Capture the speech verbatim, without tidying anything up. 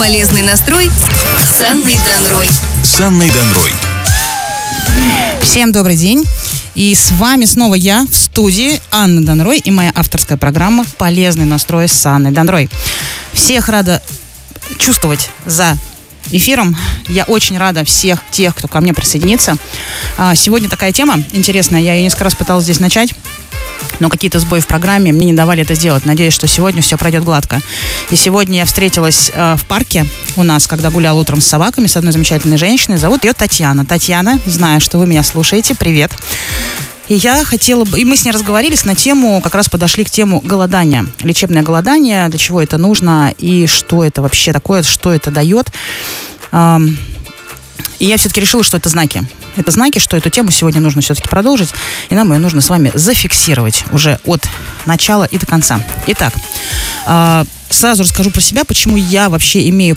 Полезный настрой с Анной Донрой. С Анной Донрой. Всем добрый день. И с вами снова я в студии, Анна Донрой, и моя авторская программа «Полезный настрой» с Анной Донрой. Всех рада чувствовать за эфиром. Я очень рада всех тех, кто ко мне присоединится. Сегодня такая тема интересная. Я ее несколько раз пыталась здесь начать, но какие-то сбои в программе мне не давали это сделать. Надеюсь, что сегодня все пройдет гладко. И сегодня я встретилась э, в парке у нас, когда гуляла утром с собаками, с одной замечательной женщиной. Зовут ее Татьяна. Татьяна, знаю, что вы меня слушаете. Привет. И я хотела бы... И мы с ней разговорились на тему, как раз подошли к тему голодания. Лечебное голодание, для чего это нужно и что это вообще такое, что это дает. Эм, и я все-таки решила, что это знаки. Это знаки, что эту тему сегодня нужно все-таки продолжить, и нам ее нужно с вами зафиксировать уже от начала и до конца. Итак, э, сразу расскажу про себя, почему я вообще имею